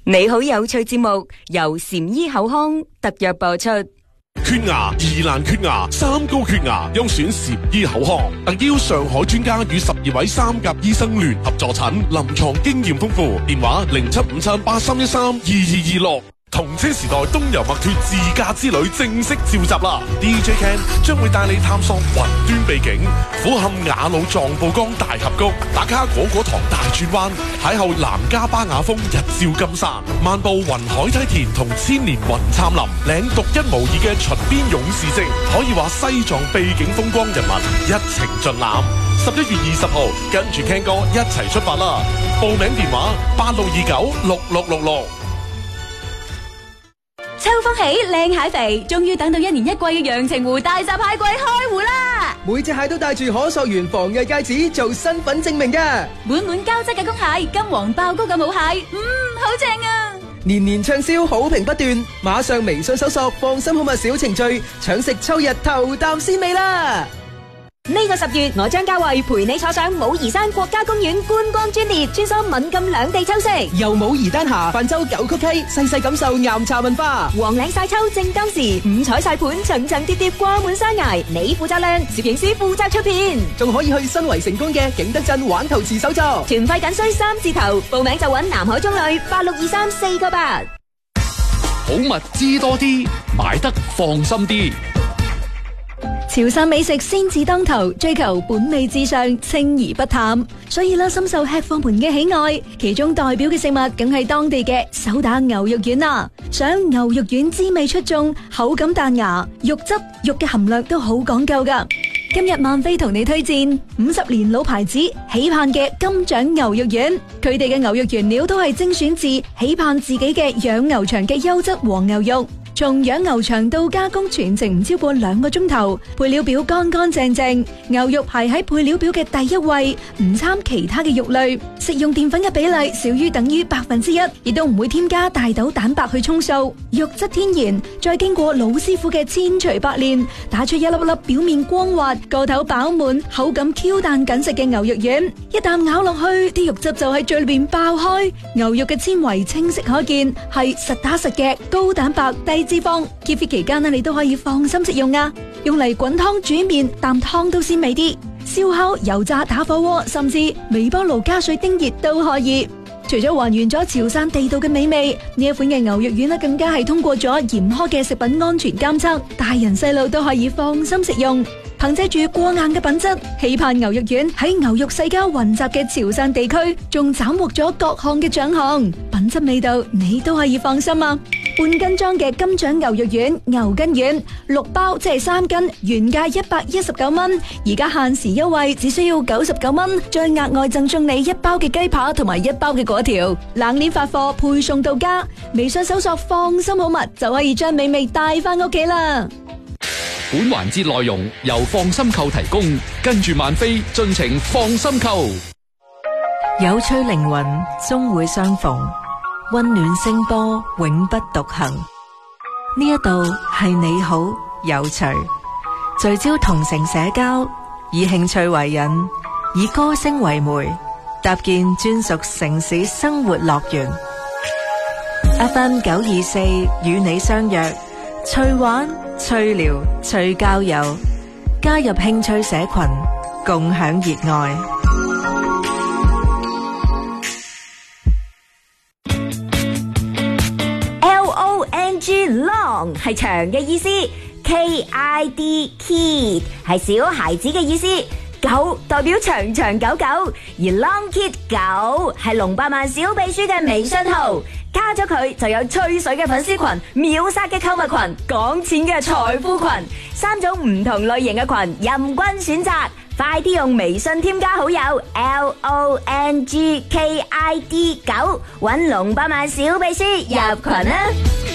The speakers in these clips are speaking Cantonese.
你好有趣節目由禪醫口腔特約播出。 缺牙、疑難缺牙、三高缺牙，優選禪醫口腔，特邀上海專家與12位三甲醫生聯合助診，臨床經驗豐富。電話0757831226。同車時代東遊墨脱自駕之旅正式召集啦 ！DJ Ken 將會帶你探索雲端秘境，俯瞰雅魯藏布江大峽谷，打卡果塘大轉彎，邂逅南迦巴雅峰日照金山，漫步雲海梯田同千年雲杉林，領獨一無二嘅秦邊勇士證，可以話西藏秘境風光人物一程盡覽。11月20號，跟住 Ken 哥一齊出發啦！報名電話86296666。 秋風起，靚蟹肥，終於等到1年1季嘅陽澄湖大閘蟹季開湖啦！ 每隻蟹都帶住可溯源防偽戒指做身份證明嘅， 滿滿膠質嘅公蟹，金黃爆膏嘅母蟹，好正啊！ 年年暢銷，好評不斷，馬上微信搜索放心好物小程序，搶食秋日頭啖鮮味啦！ 呢個10月，我張家慧陪你坐上武夷山國家公園觀光專列，穿梭閩贛兩地秋色， 由武夷丹霞泛舟九曲溪，細細感受岩茶文化。 黃嶺晒秋正當時，五彩晒盤層層疊疊掛滿山崖，你負責靚，攝影師負責出片， 仲可以去新圍成功嘅景德鎮玩陶瓷手作。 團費僅需3字頭，報名就揾南海中旅862348。 好物知多啲，買得放心啲。 潮汕美食先至當頭，追求本味至上，清而不淡，所以啦，深受吃貨們嘅喜愛。其中代表嘅食物，梗係當地嘅手打牛肉丸啦。想牛肉丸滋味出眾，口感彈牙，肉汁肉嘅含量都好講究噶。今日萬飛同你推薦50年老牌子喜盼嘅金獎牛肉丸，佢哋嘅牛肉原料都係精選自喜盼自己嘅養牛場嘅優質黃牛肉。從養牛場到加工全程唔超過2個鐘頭，配料表乾乾淨淨，牛肉排喺配料表嘅第一位，唔摻其他嘅肉類，食用澱粉嘅比例少於等於1%，亦都唔會添加大豆蛋白去沖數，肉質天然，再經過老師傅嘅千錘百煉，打出一粒粒表面光滑、個頭飽滿、口感 Q 彈緊實嘅牛肉丸，一啖咬落去，啲肉汁就喺嘴裏邊爆開，牛肉嘅纖維清晰可見，係實打實嘅高蛋白低脂肪，keep fit期間你都可以放心食用啊！用嚟滾湯煮麵，啖湯都鮮味啲。燒烤、油炸、打火鍋，甚至微波爐加水叮熱都可以。除咗還原咗潮汕地道嘅美味，呢一款嘅牛肉丸更加係通過咗嚴苛嘅食品安全監測，大人細路都可以放心食用。憑借住過硬嘅品質，喜盼牛肉丸喺牛肉世家混雜嘅潮汕地區，仲斬獲咗各項嘅獎項，品質味道你都可以放心啊！半斤裝嘅金獎牛肉丸、牛筋丸6包，即係3斤，原價119蚊，而家限時優惠，只需要99蚊，再額外贈送你1包嘅雞扒同埋1包嘅果條，冷鏈發貨配送到家。微信搜索放心好物就可以將美味帶翻屋企啦。 本環節內容由放心購提供，跟住萬飛盡情放心購。 有趣靈魂終會相逢，溫暖聲波永不獨行。呢一度係你好有趣，聚焦同城社交，以興趣為引，以歌聲為媒，搭建專屬城市生活樂園。FM 924與你相約，趣玩趣聊趣交友，加入興趣社群，共享熱愛。 Long 係長嘅意思 ，KID kid 係小孩子嘅意思，狗代表長長久久，而 Long Kid 狗係龍百萬小秘書嘅微信號，加咗佢就有吹水嘅粉絲群、秒殺嘅購物群、講錢嘅財富群，3種唔同類型嘅群任君選擇，快啲用微信添加好友 LONGKID 9，搵龍百萬小秘書入群啦！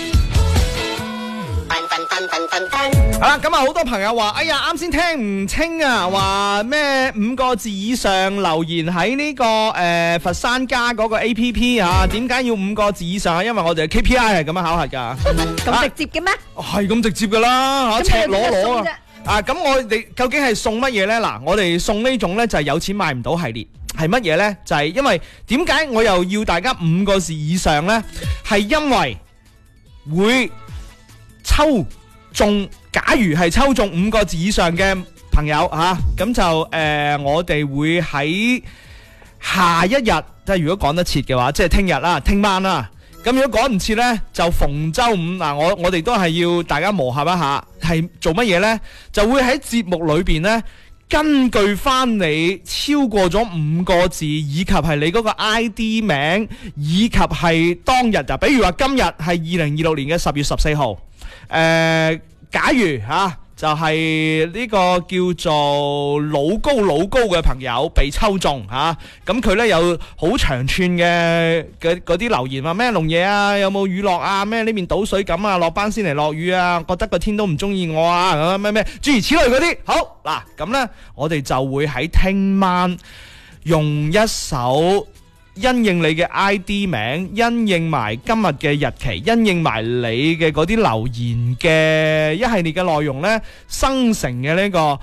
好啦，咁啊，好多朋友話，哎呀，啱先聽唔清啊，話咩5個字以上留言喺呢個佛山加嗰個 APP 啊，點解要5個字以上啊？因為我哋嘅 KPI 係咁樣考核噶。 咁直接嘅咩？ 係咁直接噶啦，赤裸裸啊！咁我哋究竟係送乜嘢呢？嗱，我哋送呢種呢就係有錢買唔到系列。 係乜嘢呢？就係因為點解我又要大家5個字以上呢？係因為會抽中，假如係抽中5個字以上嘅朋友吓，咁就我哋會喺下一日，即係如果講得切嘅話，即係聽日啦、聽晚啦。咁如果趕唔切呢，就逢周五嗱，我哋都係要大家磨合一下，係做乜嘢呢？就會喺節目裏邊呢，根據翻你超過咗5個字，以及係你嗰個 ID 名，以及係當日就，比如話今日係2026年嘅10月14號，假如吓。就係呢個叫做老高嘅朋友被抽中吓，咁佢呢有好長串嘅嗰啲留言話咩龍爺啊，有冇雨落啊，咩呢邊倒水咁啊，落班先嚟落雨啊，覺得個天都唔中意我啊，咩諸如此類嗰啲。好嗱，咁呢我哋就會喺聽晚用一首因應你嘅 ID 名，因應埋今日嘅日期，因應埋你嘅嗰啲留言嘅一系列嘅內容呢，生成嘅呢個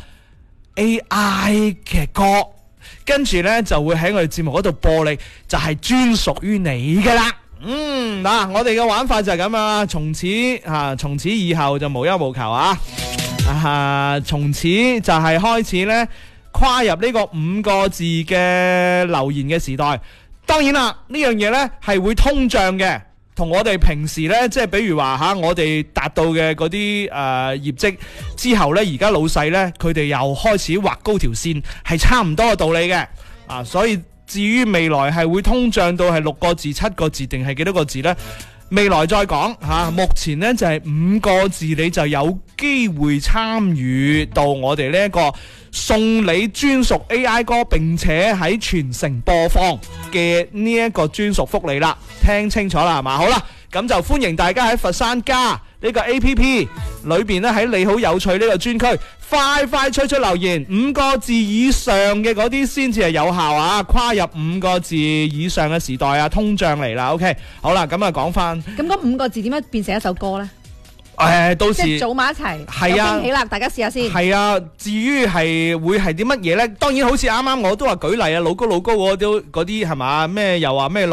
AI 嘅歌，跟住呢就會喺我哋節目嗰度播你，就係專屬於你嘅啦。嗱，我哋嘅玩法就係咁啊，從此以後就無憂無求啊，從此就係開始呢，跨入呢個5個字嘅留言嘅時代。當然啦，呢樣嘢呢係會通脹嘅，同我哋平時呢，即係比如話我哋達到嘅嗰啲業績之後呢，而家老細呢，佢哋又開始畫高條線，係差唔多嘅道理嘅。所以至於未來係會通脹到係6個字、7個字定係幾多個字呢？未來再講吓。目前呢，就係5個字，你就有機會參與到我哋呢一個送你專屬 AI 歌，並且喺全城播放嘅呢一個專屬福利啦。聽清楚啦，係嘛？好啦，咁就歡迎大家喺佛山加呢個 APP 裏邊呢，喺你好有趣呢個專區快出留言，5個字以上嘅嗰啲先至係有效啊！跨入5個字以上嘅時代啊，通脹嚟啦。OK， 好啦，咁啊講翻， 咁嗰5個字點樣變成一首歌呢？ 到時即係組埋一齊， 係啊， 驚喜啦！大家試下先。 係啊，至於係會係啲乜嘢呢？當然好似啱啱我都話舉例啊，老高嗰啲係嘛？咩又話咩？